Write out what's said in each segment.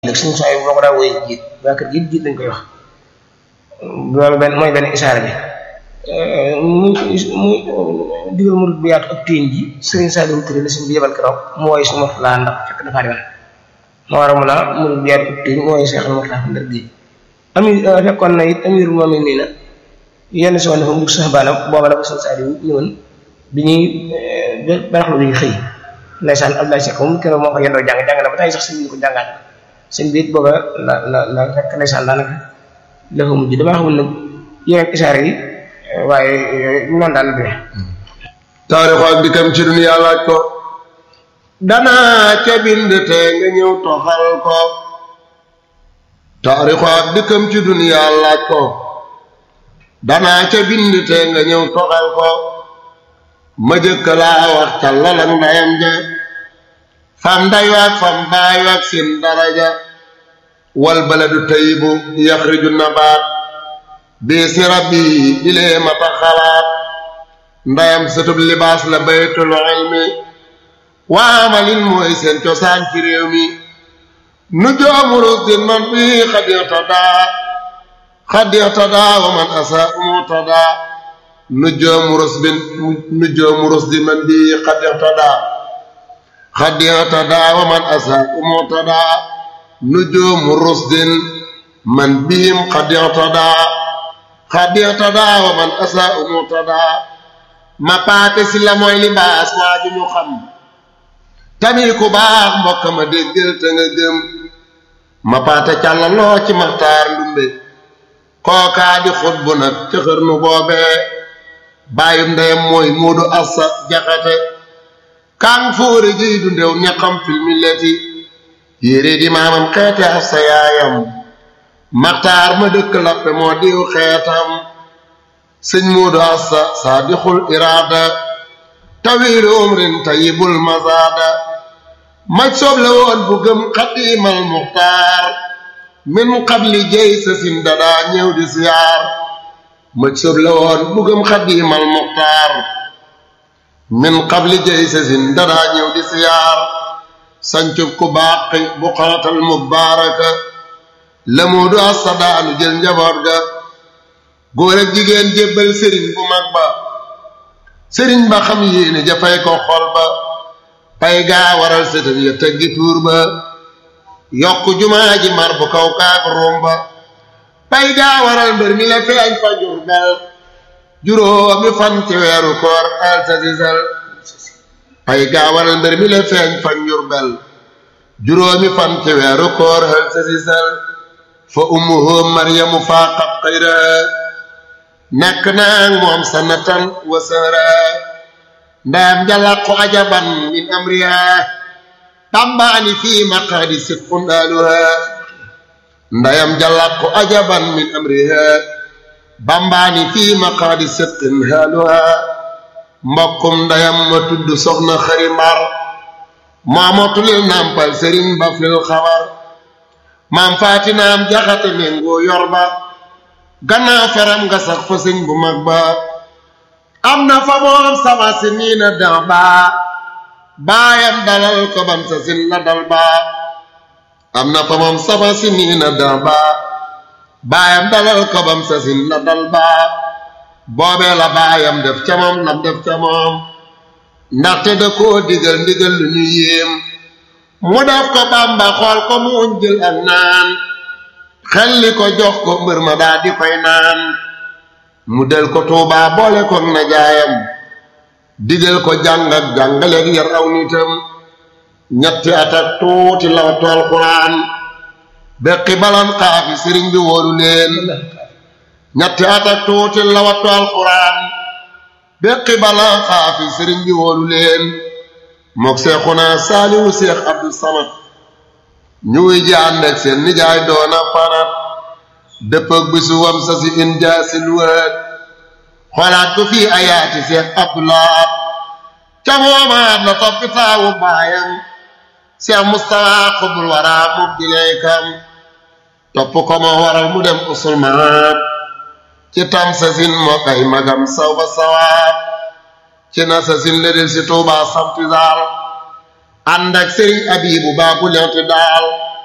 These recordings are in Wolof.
nag suñu sooy boo ko daa woy jiit waa kër gi jiit lañ koy wax loolu mooy benn isaara bi muy digal murid bu yaatu ak téen ji Serigne Saliou Touré la suñ bi yebal keroog mu woy suñu Mourtala ndax fekk dafa demal moo war a mun a murid bu yaatu ak téen mu woy Cheikh Mourtala ndar gi fekkoon na it amirul moom nii na yenn si woon dafa mujj sax baana booba la ko Serigne Saliou ñëwoon bi ñuy baraxlu bi xëy ndeysaan Abdoulaye Seck moom keroog moo ko yendoo jàng na ba tey sax sëñ bi ko jàngaat sëñ bi it booba la fekk ndeysaan daanaka dafa mujj damaa xamul nag yeneen isaare yi waaye noonu daal la taarixu ak dikkam ci duniya laaj ko danaa ca bind te nga ñëw toxal ko taarixu ak dikkam ci duniya laaj ko danaa ca bind te nga ñëw toxal ko ma jëkk laa wax ca lalang ndayam ja fam ndayu ak fam baayu ak seen daraja wal baladu tayyibu yaxriju nabaat bii si rabbi ilee mata xalaat ndayam sëtub libaas la baytul ilmi waamalin mooy seen cosaan ci réew mi nu joomurus din man bii xadixtadaa wa man asa umutadaa nu joomurus din man bii xadixtadaa wa man asa umutadaa nujoomu rusdin man biim xadixtadaa wa man asa umutadaa ma paate si la mooy libaas waaju ñu xam tamit ku baax mbokk ma déggal te nga gëm ma paate càllaloo ci maxtaar ndumbe kookaa di xutbu nag ca xërnu boobee bàyyum ndeyam mooy muudu assa jaxate kan fóore jiy du ndew ñaqam fil milleti yére di maamam xeete assa yaayam maxtaar ma dëkk lappe moo diw xeetam sëñ muudu assa saadixul iraada tawiilu umrin tayyibul mazaada maj soob la woon bu gëm xadiimal muxtaar min qabli jey sa sin dadaa ñëw di siyaar maj soob la woon bu gëm xadiimal muxtaar min qabli jey sa sin dadaa ñëw di siyaar sancub ku baaqi bu xaatal mubaaraka la muudu assa daanu jël njaboot ga góor ak jigéen jébbal sëriñ bu mag ba sëriñ ba xam yéene jafay ko xol ba pay gaa waral sëtam ya teggi tuur ba yokk jumaa ji mar bu kaw kaak ruum ba pay gaa waral mbër mi la feeñ fa Jurbel juróomi fan ci weeru koor el sa sisal pay gaa waral mbër mi la feeñ fa Jurbel juróomi fan ci weeru koor el sa sisal fa ummuhu maryamu faaqat xayra nekk naag moom sanatan wa sara ndayam jalaqu ajaban min amriha tambaani fii maqaadi sidqun aluha ndayam jalaqu ajaban min amriha bambaani fii maqaadi sidqin aluha mbokkum ndayam ma tudd soxna xari mbar maamotulil nampal sëriñ ba fil xabar maam faatinaam jaxate méngoo yor ba gannaaw feram nga sax fa sëñ bu mag ba am na fa moom sama si nii na dan ba baayam dalal ko bam sa sin la dal ba am na fa moom sama si nii na dan ba baayam dalal ko bam sa sin la dal ba boobee la baayam def ca moom lam def ca moom ndaxte da koo digal ndigal lu ñu yéem mu def ko Bamba xool ko mu jël ak naan xelli ko jox ko mbër ma daa di koy naan mu del ko Tuubaa boole ko na jaayam digal ko jàng ak jàngaleeg yar aw nitam ñetti at ak tuuti la wattu alxuraan beqi balan xaafi sëriñ bi wóolu leen ñetti at ak tuuti la wattu alxuraan beqi balan xaafi sëriñ bi wóolu leen mook Seexuna Saaliwu Seex Abdu Samad ñuy ji ànd ak seen nijaay doona fanat dëppëg bisu wam sa si in jaasil wët xoolaat ko fii ayaati Seex Abdulaat ca moomaat la toppi taawu baayam Seex Mustafaa xubul waraa mub dileykam topp ko moo waral mu dem usulmaat ci tam sa sin moo kay magam saw ba sawaat ci na sa sin la del si Tuubaa samti daal ànd ak sëriñ Abiibu baabu lewti daal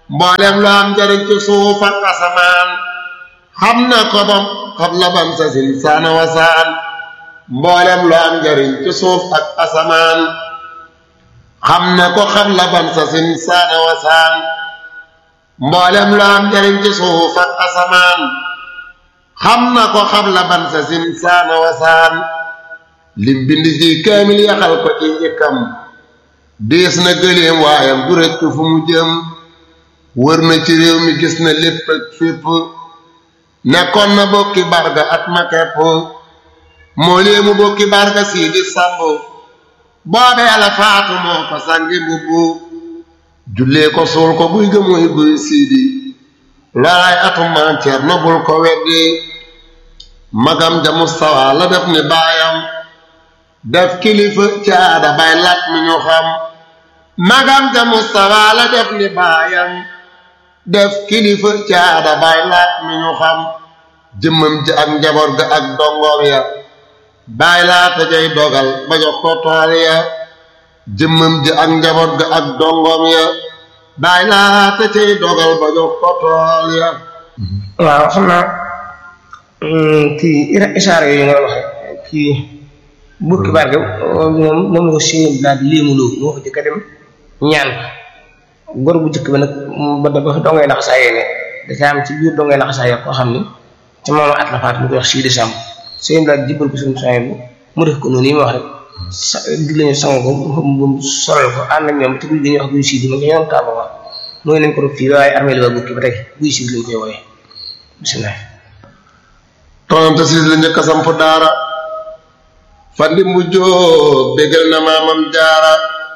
mboolem lu am njariñ ci suuf ak asamaan xam na ko bam xam la ban sa sin saana wasaan mboolem lu am njariñ ci suuf ak asamaan xam na ko xam la ban sa sin saana wasaan mboolem lu am njariñ ci suuf ak asamaan xam na ko xam la ban sa sin saana wasaan lim bind ji kaamil yaxal ko ci njëkkam dees na gëleem waayam du rekk fu mu jëm wër na ci réew mi gis na lépp ak fépp nekkoon na bokki barga at ma kepp moo léemu bokki barga sii di sàmb boobee la faatu moo ko sangi mbubbu jullee ko suul ko buy gëmooy guy siidi loolay atum maam Cerno bul ko weddi magam ja Mustafa la def ni baayam def kilifa caada bay laat mi ñu xam magam ja Mustafa la def ni baayam def kilifa caada bay laat mi ñu xam jëmmam ji ak njaboot ga ak dongoom ya bay laata jay dogal ba jox ko tool ya jëmmam ji ak njaboot ga ak dongoom ya bay laata jay dogal ba jox ko tool ya waaw xam naa kii isaara yooyu nga waxe kii bukki barke moom la ko séen daal di léemuloo moo ko jëkk a dem ñaan góor bu jëkk ba nag ba dongay laxasaayee ne dafa am ci biir dongay laxasaayee koo xam ni ca moom at la faat mu koy wax sii décembre séen daal jibbal ko suñu soin bu mu def ko noonu yi ma wax rek dig lañu sang ko mu solal ko ànd ak ñoom te guy dañuy wax guy sii di ma nga yoon kaaba wax mooy nañ ko def fii waaye armée la ba bukki ba tey guy sii lañ koy wooyee bisimilah 36 la njëkk a samp daara fandi mu jóob bégal na maamam jaara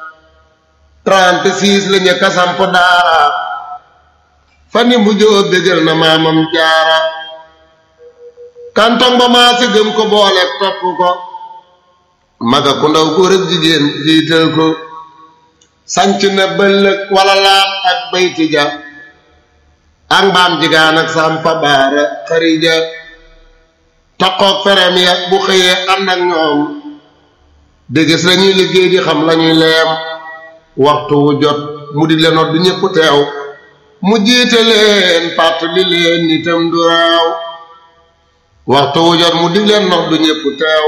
36 la njëkk a samp daara fandi mu jóob bégal na maamam jaara kantong ba maa si gëm ko boole topp ko maga ku ndaw góor ak jigéen jiital ko sanc na bëllëg wala laam ak bayti ja ak mbaam jigaan ak sampa baara xarija taqoog ferem ya bu xëyee ànd ak ñoom dégis lañuy liggéey di xam lañuy leem waxtu wu jot mu di leen du ñëpp teew mu jiite leen fàttali leen nitam du raaw waxtu wu jot mu di leen du ñëpp teew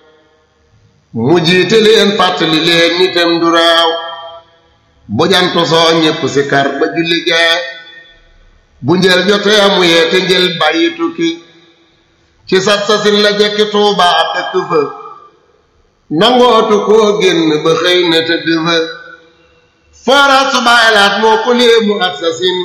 mu jiite leen fàttali leen nitam du raaw bu jantu soo ñëpp si kar ba julli gee bu njël jotee mu yeete njël bàyyi tukki ci sat sasin la jekki Tuubaa dëkk fa nangootu koo génn ba xëy na tëdd fa foora su baylaat moo ko léemu ak sasin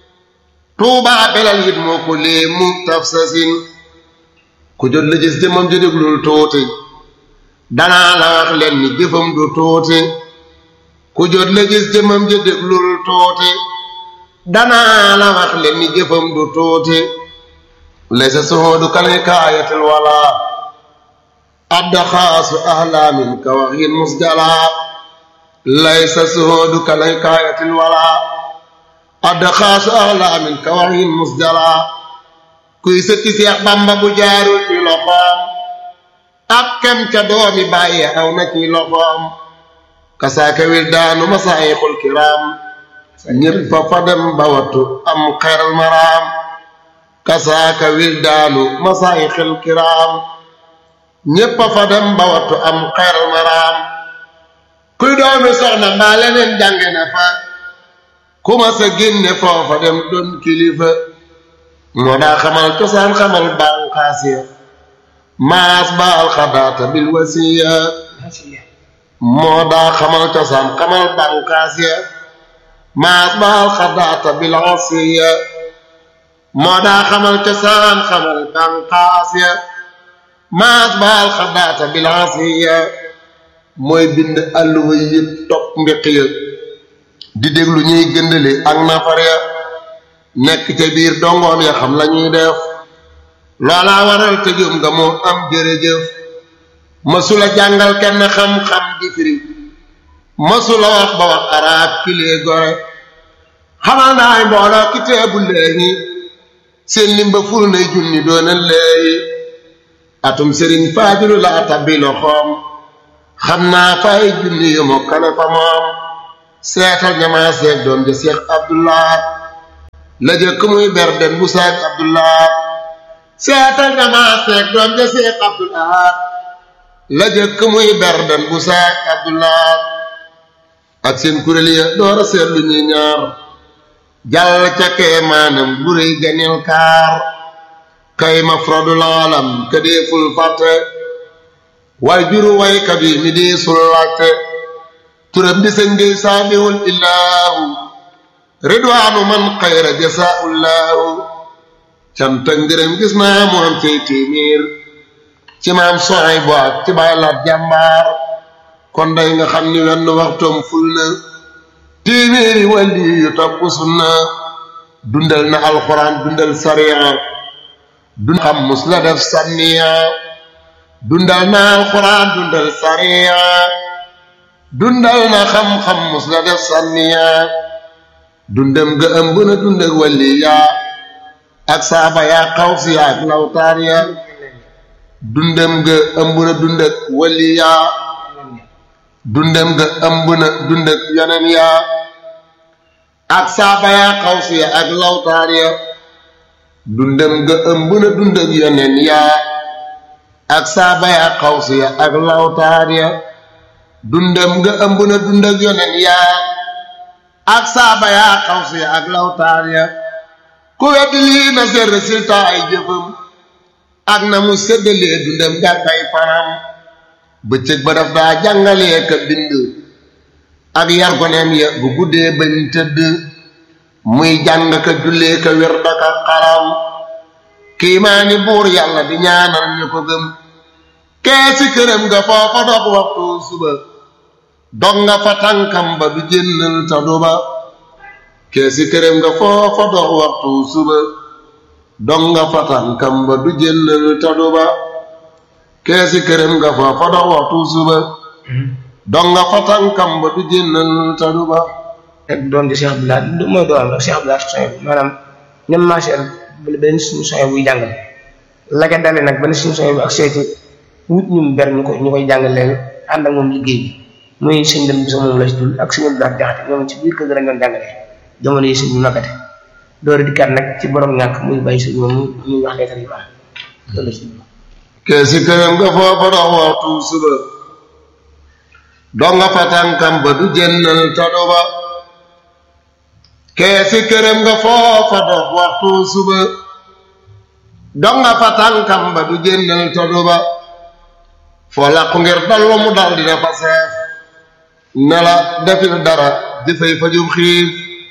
Tuubaa belal it moo ko léemu taf sasin ku jot la gis jëmam ji déglul tuuti danaa la wax leen ni jëfam du tuuti ku jot la gis jëmam ji déglul tuuti danaa la wax leen ni jëfam du tuuti laysa suhudu kalhikaayatil wala addaxaasu ahlaamin ka waxin musjala laysa suhudu kalhikaayatil wala addaxaasu ahlaamin ka waxin musjala kuy sëkki Seex Bamba bu jaarul ci loxoom ak kem ca doomi bàyyi aw na ci loxoom kasaaka wildaanu masaayixul kiraam ñépp fa dem ba wattu am xeral maraam kasaaka wildaanu masaayixil kiraam ñépp fa dem ba wattu am xeral maraam kuy doomi soxna mbaa leneen jànge na fa ku ma sa génne foofa dem doon kilifa moo daa xamal cosaan xamal bànqaas ya maas baal xadaata bil wasiya moo daa xamal cosaan xamal bànqaas ya maas baal xadaata bil wasiya moo daa xamal cosaan xamal bànqaas ya maas baal xadaata bil wasiya mooy bind àlluwa yëpp topp mbiq ya di déglu ñuy gëndale ak nafar ya nekk ca biir dongoom ya xam lañuy def loolaa waral tëjum nga moo am jërëjëf masula jàngal kenn xam-xam di firi masula wax ba wax arab kilee gore xamal naay mbooloo kitaabu léegi seen limba ful nay junni doona léegi atum sëriñ Faadilu la tabbi loxoom xam naa fay junni yu mokkale fa moom seetal ñamaa seeg doom ja Seex Abdulaat la jëkk muy berden bu Seex Abdulaat seetal na maa seek doom ja Seex Abdulaat la jëkk muy berden bu Seex Abdulaat ak seen kuréel ya door a seetlu ñi ñaar jàll ca kee maanam bu rëy ganil kaar kay ma frodul alam ka deeful fàtte way juru waykat yi mi deesul laajte turam di sëñ Gey saamihul illaahu ridwaanu man xayra jasaa'ullaahu cant ak ngërëm gis naa mu am say téeméer ci maam soxay bu ak ci Baay Laat jàmbaar kon day nga xam ni wenn waxtoom ful na téeméeri wàlli yu topp sunna dundal na alxuraan dundal sariya dund xam mus la def sanniya dundal na alxuraan dundal sariya dundal na xam-xam mus la def sanniya dundam ga ëmb na dund ak wàlli yaa ak saaba yaa xawsi yaa ak lawtaar ya dundam ga ëmb na dund ak wàlli yaa dundam ga ëmb na dund ak yeneen yaa ak saaba yaa xawsi ya ak lawtaar ya dundam ga ëmb na dund ak yeneen yaa ak saaba yaa xawsi ya ak lawtaar ya dundam ga ëmb na dund ak yeneen yaa ak saaba yaa xawsi ya ak lawtaar ya ku weddi lii na seet résultat ay jëfam ak na mu séddalee dundam gàkkay fanam bëccëg ba daf daa jàngalee ka bind ak yar goneem ya bu guddee bañ tëdd muy jàng ka jullee ka wér daka xaram kiimaani buur yàlla di ñaanal ñu ko gëm keesi këram nga foofa dox waxtu suba dog nga fa tànkam ba du jénnal ta duba keesi këram nga foofa dox waxtu suba dog nga fa tànkam ba du jénnal ta duba keesi këram nga foofa dox waxtu suba dog nga fa tànkam ba du jénnal ta duba rek doom di Cheikh Abdoulaye du mooy doom rek Cheikh Abdoulaye soñ maanaam ñoom marchel benn suñu soñ buy jàngal la ca dale nag benn suñu soñ bu ak seeti wut ñu ber ñu koy jàngal leen ànd ak moom liggéey bi muy sëñ dem bi sa moom la si dul ak sëñ Abdoulaye jaxate ñoom ci biir kër ga lañ doon jàngalee jamono yi sëñ bu nakate door di kat nag ci borom ñàkk muy bàyyi sëñ moom muy wax leetar yi baax loolu si keesi këram nga foofa dox waxtu suba dog nga fa tànkam ba du jénnal ta duba keesi këram nga foofa dox waxtu suba dog nga fa tànkam ba du jénnal ta duba foo làqu ngir dallu mu dal dina fa seef ne la defil dara di fay fajum xiif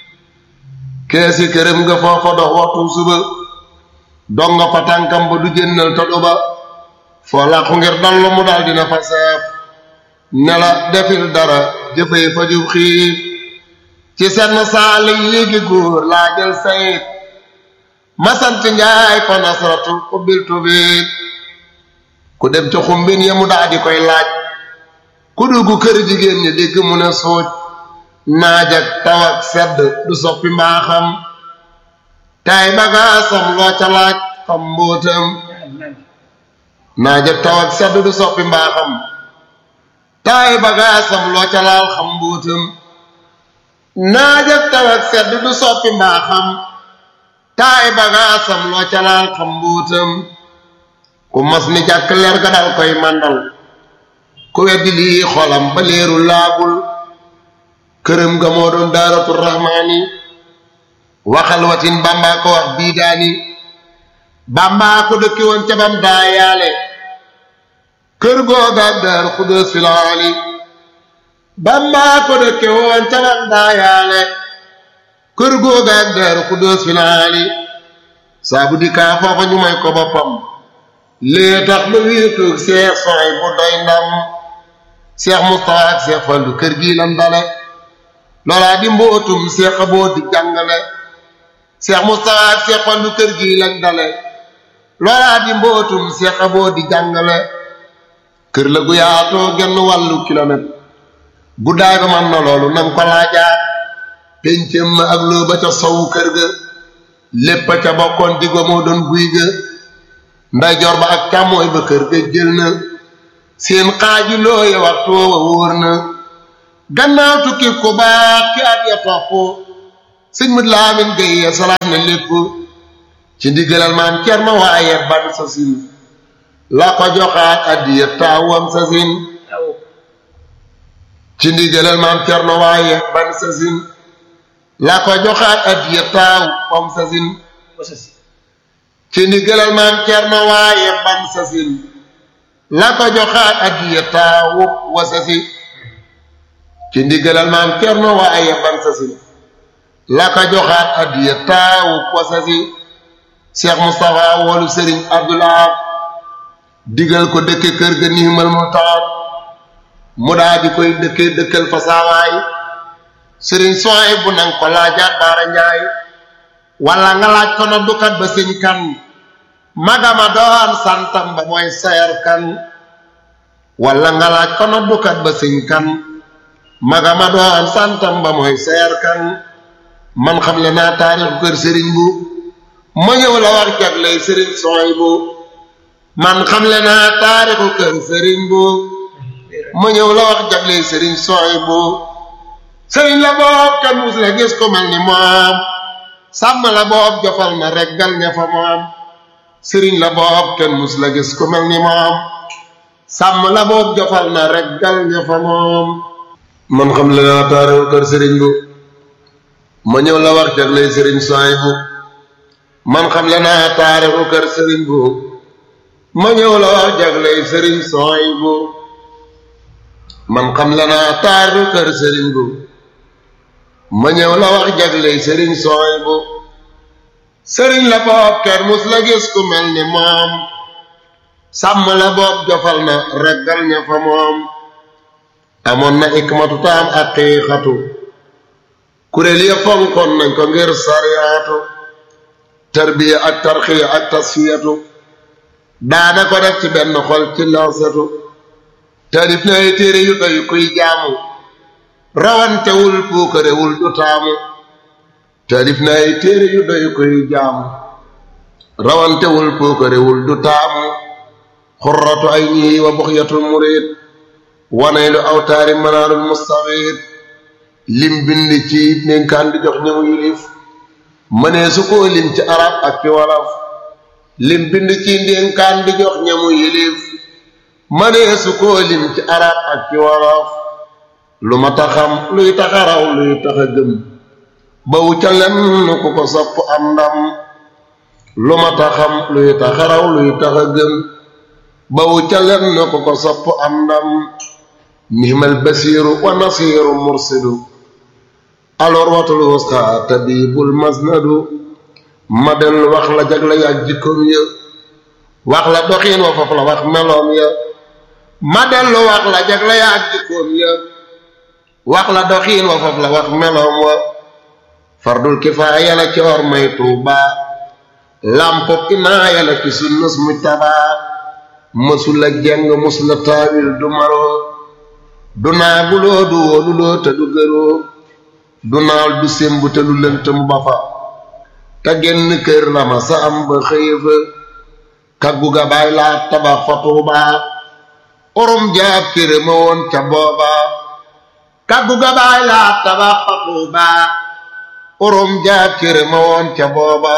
keesi këram nga foofa dox waxtu suba dog nga fa tànkam ba du jénnal ta duba foo làqu ngir dallu mu dal dina fa seef ne la defil dara di fay fajum xiif ci senn saali yéegi góor laa jël sayit masant njaay fa nasratu ubbil tubiit ku dem ca xumbin ya mu daa di koy laaj ku dugg kër jigéen ñi dégg mu ne sooj naaj ak taw ak sedd du soppi mbaaxam tay bagaasam loo ca laaj xam mbóotam naaj ak taw ak sedd du soppi mbaaxam tay bagaasam loo ca laal xam mbóotam naaj ak taw ak sedd du soppi mbaaxam tay bagaasam loo ca laal xam mbóotam ku mas ni jàkk leer ga dal koy màndal ku weddi lii xolam ba leeru laabul këram ga moo doon daaratu rahmaani waxal watin bàmbaa ko wax bii daani bàmbaa ko dëkki woon ca bam daa yaale kër googa daaru xudóos filaali bàmbaa ko dëkki woon ca bam daa yaale kër googa daaru xudóos filaali saabu di kaa foofa ñu may ko boppam lee tax ba wéetoog seex soy bu doy ndam seex Mustafa ak seex Fallu kër gi lan dale loolaa di mbootum seex aboo di jàngale seex Mustafa ak seex Fallu kër gi lan dale loolaa di mbootum seex aboo di jàngale kër la gu yaatoo genn wàllu kilomètre guddaay ba man na loolu nang ko laajaat péncëm ma ak loo ba ca sowu kër ga lépp ca bokkoon digwa moo doon guy ga ndeyjoor ba ak càmmooy ba kër ga jël na seen xaaji looye waxtu wa wóor na gannaaw tukki ku baax ki at ya topp sëñ Mut Laamin Gay salaat na lépp ci ndigalal maam Cerno waaye ban sasin la ko joxaat addiya taawam sasin ci ndigalal maam Cerno waaye ban sasin la ko joxaat addiya taawam sasin ci ndigalal maam Cerno waaye ban sasin la ko joxaat addiya taawam wasasi ci ndigalal maam Cerno waaye ban sasin la ko joxaat addiya taawam wasasi Cheikh Moustapha woolu Serigne Abdoulaye digal ko dëkke kër ga niimal mu taat mu daa di koy dëkkal fa saawaay Serigne Soy bu nang ko laajaat Baara Njaay wala nga laaj ko na dukat ba sëñ kan magama doon santam ba mooy seer kan wala nga laaj ko na dukat ba sëñ kan magama doon santam ba mooy seer kan man xam le naa taarixu kër Serigne bu ma ñëw la war jagley Serigne Soy bu man xam le naa taarixu kër Serigne bu ma ñëw la wax jagley Serigne Soy bu Serigne la boob kan mus la gis ko mel ni moom sàmm la boob jofal na reggal ña fa moom Serigne la boob kan mus la gis ko mel ni moom sàmm la boob jofal na reggal ña fa moom man xam le naa taarixu kër Serigne bu ma ñëw la wax jagley Serigne Soy bu man xam le naa taarixu kër Serigne bu ma ñëw la wax jagley Serigne Soy bu man xam le naa taarixu kër Serigne bu ma ñëw la wax jagley Serigne Soy bu Serigne la boob kenn mus la gis ku mel ni moom sàmm la boob jofal na reggal ña fa moom amoon na ikmatu taam ak xiixatu kuréel ya fonkoon nañ ko ngir sariyaatu tarbiya ak tarxiya ak tasfiyatu daana ko def ci benn xol ci lansatu tarif na ay téere yu doy kuy jaamu rawantewul puukarewul du taamu tarif na ay téere yu doy kuy jaamu rawantewul puukarewul du taamu xurratu ay ñii wa buxyatul murid wanaylu awtaari manaarul mustawid lim bind ci dénkaan di jox ñëmu yilif mënee su koo lim ci arab ak ci wolof lim bind ci ndénkaan di jox ñamu yilif mënee su koo lim ci arab ak ci wolof lu ma taxam luy taxaraw luy taxa gëm ba wu ca lenn ku ko sopp am ndam lu ma taxam luy taxaraw luy taxa gëm ba wu ca lenn ku ko sopp am ndam nihmal basiiru wa nasiiru mursidu alors watul wusqa tabibul masnadu ma del wax la jagle ak jikkoom ya wax la doxiin wa foofu la wax meloom ya ma dellu wax la jagle ak jikkoom ya wax la doxiin wa foofu la wax meloom wa fardul kifaaya la ci or may Tuuba lampo inaaya la ci sunnus mujtaba mësul la jeng mus la taawil du maroo du naaguloo du wóoluloo te du gëroo du naal du sémbu te lu lënt mu ba fa te genn kër la ma sa am ba xëyëfa kaggu ga baay laa tabax fa Tuuba orom jaab kër ma woon ca booba kaggu ga baay laa tabax fa Tuuba orom jaab kër ma woon ca booba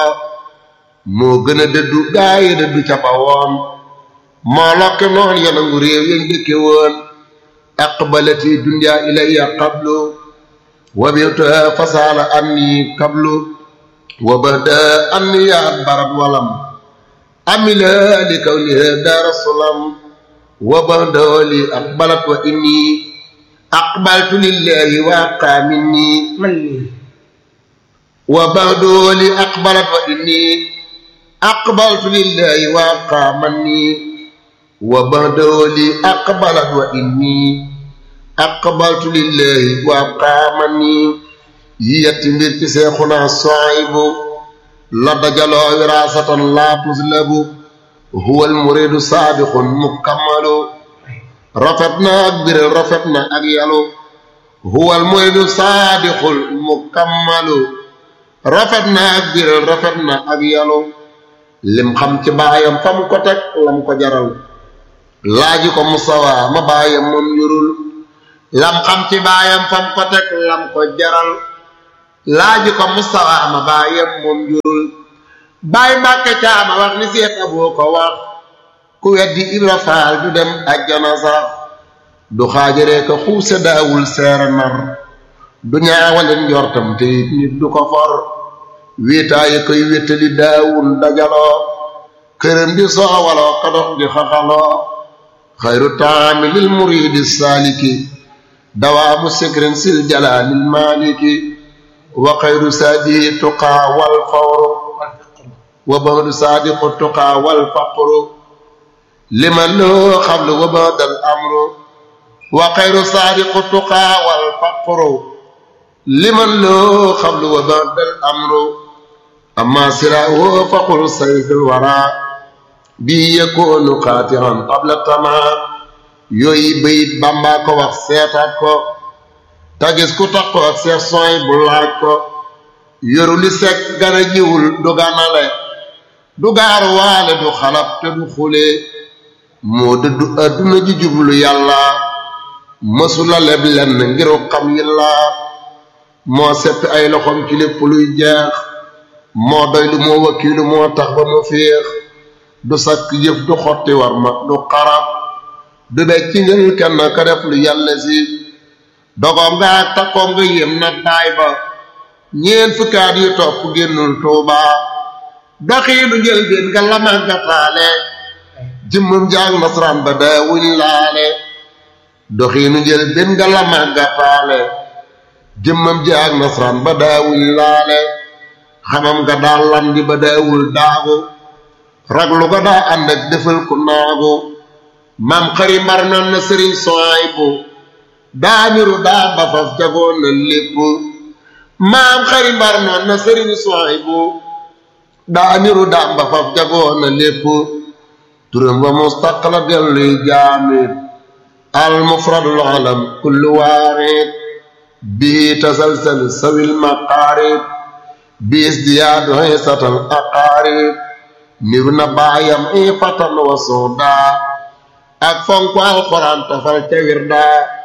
moo gën a dëddu gaaye dëddu ca ba woon moo lokke noon yanangu réew yañ dëkke woon aqbalati dunya ilayya qablu wa bi'tuha fasala anni qablu wa bada anni ya barat walam amila li kawniha darasulam wa bada li aqbalat wa inni aqbaltu lillahi wa aqamini wa bada li aqbalat wa inni aqbaltu lillahi wa aqamani wa bada li aqbalat wa inni aqbaltu lillahi wa aqamani yi yetti mbir ci Seexuna Suhaybu la dajaloo wirasatan la tuzlabu huwa almuridu saabiqun mukammalu rafet na ak biral rafet na ak yalu huwa almuridu saabiqul mukammalu rafet na ak biral rafet na ak yalu lim xam ci baayam fa mu ko teg lam ko jaral laaji ko Musawa ma baayam moom yurul lam xam ci baayam fam ko teg lam ko jaral laaji ko Mustafa ma baayam moom jurul baay Mbàkke caama wax ni Seex Aboo ko wax ku weddi Ibra Faal du dem ajjana sax du xaajare ko xuuse daawul seere nar du ñaawale njortam te it nit du ko for wéetaaye koy wéttali daawul dajaloo këram di soowaloo ka dox di xaxaloo xayru taami lil muridi saaliki dawaamu sikrin sil jalaalil maaliki wa xayru saadi tuqaa wal fawru wa ba'du saadiqu tuqaa wal faqru liman loo xablu wa ba'dal amru wa xayru saadiqu tuqaa wal faqru liman loo xablu wa ba'dal amru amma siraahu faqul sayfil waraa bi yakoonu qaati'an qabla tamaa yooyu bayit Bàmba ko wax seetaat ko tagis ku tax ko ak seet sooy bu laaj ko yoru li sekk gana jiwul du ganale du gaar waale du xalab te du xule moo dëddu adduna ji jublu yàlla mësula leb lenn ngiru xam yilla moo seppi ay loxom ci lépp luy jeex moo doylu moo wakiilu moo tax ba mu féex du sakk jëf du xotti war ma du xarab du becc ngeen kenn ka def lu yàlla si dogoom nga ak takkoom nga yem na baay ba ñeen fukkaat yu topp génnul Tuuba doxiinu njëlbéen nga la màggataale jëmmam jaag nasaraan ba daawuñ laale doxiinu njëlbéen nga la màggataale jëmmam jaag nasaraan ba daawuñ laale xamam nga daa landi ba daawul daagu raglu ga daa ànd ak defal ku naagu maam xari mbar noon na sëriñ Suwaybu daamiru daa ba faf jagoon na lépp maam xari mbar noon na sëriñ Suwaybu daamiru daa ba faf jagoon na lépp turam ba mustaqla delluy jaamit al mufradul alam kullu waarit bii tasalsal sawil maqaarib biis diyaadu hisatal aqaarib niru na baayam ifatan wa sooda ak fonku alxuraan tafal ca wirda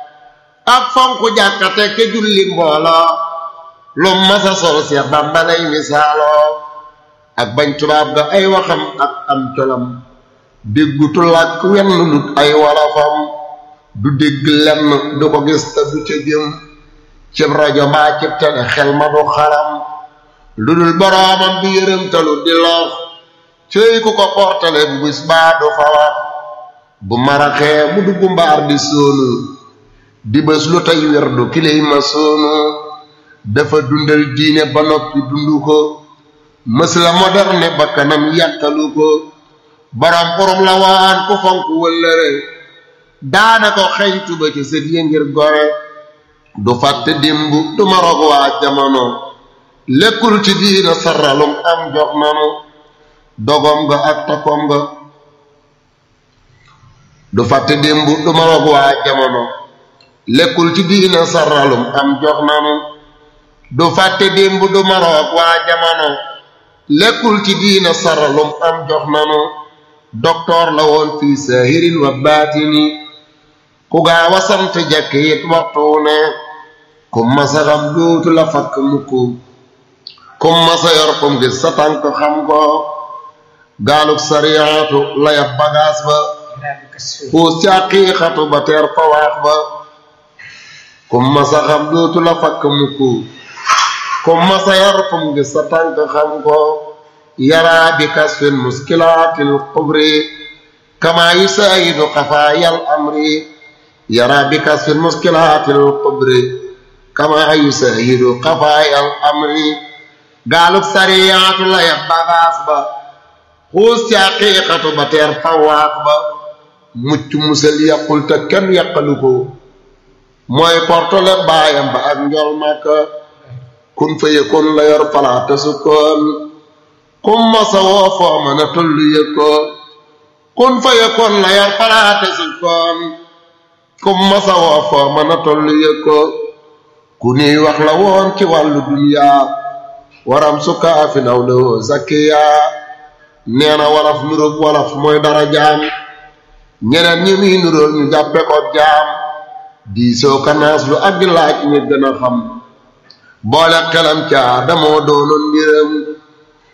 ak fonku jàkkate ke julli mbooloo lu masa sol Seex Bàmba lay misaaloo ak bañ tubaab ga ay waxam ak am colam déggutu làkk wenn lut ay wolofam du dégg lenn du ko gis te du ca jëm cib rajo mbaa cib tele xel ma du xaram lu dul boroomam bi yërëmtalu di lox cëy ku ko portale bu bis baa du fa wax bu maraxee mu dugg mbaar di soonu di bés lu tey werdu kiley ma soonu dafa dundal diine ba noppi dundu ko mës la moderne ba kanam yàkkalu ko borom xurum la waan ku fonk wëllëre daana ko xeñtu ba ci sët yi ngir gore du fàtte démb du marog waa jamono lekkul ci diina sarralum am jox nanu dogom nga ak takkoom nga du fàtte démb du marog waa jamono lekkul ci diina sarralum am jox nanu du fàtte démb du marog waa jamono lekkul ci diina sarralum am jox nanu doktoor la woon fii saahirin wa baatini ku gaaw a sant jekk it waxtu ne ku masa xam dootu la fakk mukk ku masa yor kum gis sa tànk xam ko gaaluk sariyaatu la yab bagaas ba xuus ci aqiiqatu ba teer fa waax ba ku masa xam dootu la fakk mukk ku masa yor kum gis sa tànk xam ko yaraa bi kasfin muskilaatil kubri kama yusaayidu xafaayal amri yaraa bi kasfin muskilaatil kubri kama yusaayidu xafaayal amri gaaluk sariyaatu la yab bagaas ba xuus ci aqiiqatu ba teer fawaax ba mucc musal yàqul te kenn yàqalu ko mooy portole baayam ba ak njol Makka kun fa yëkkoon la yor palaata sukkoon kum masa woo foo mën a tollu yëkkoon kun fa yëkkoon la yor palaata sukkoon kum masa woo foo mën a tollu yëkkoon ku niy wax la woon ci wàllu duniyaa waram sukkaa fi naw la woo zakkiyaa neena walaf nuróog walaf mooy dara jaam ñeneen ñi muy nuróol ñu jàppe ko jaam diisoo kanaas lu ak di laaj ñu gën a xam boole xelam caa damoo doonoon mbiram